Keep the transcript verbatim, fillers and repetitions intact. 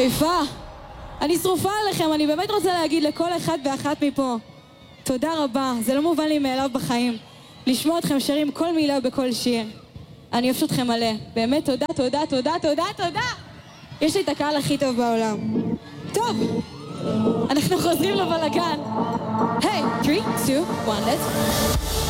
חיפה, אני שרופה עליכם, אני באמת רוצה להגיד לכל אחד ואחת מפה תודה רבה, זה לא מובן לי מאליו בחיים לשמוע אתכם שרים כל מילה בכל שיר. אני אוהבת אתכם מלא, באמת תודה, תודה, תודה, תודה, תודה. יש לי את הקהל הכי טוב בעולם. טוב, אנחנו חוזרים לבלגן. היי, three, two, one, let's